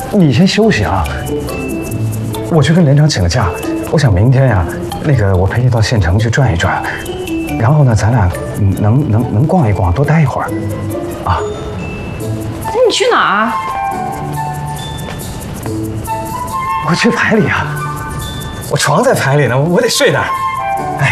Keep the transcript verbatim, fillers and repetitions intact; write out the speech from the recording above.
你先休息啊，我去跟连长请个假，我想明天呀，那个我陪你到县城去转一转，然后呢，咱俩能能能逛一逛，多待一会儿，啊。 那你去哪儿啊？ 我去排里啊，我床在排里呢，我得睡那儿。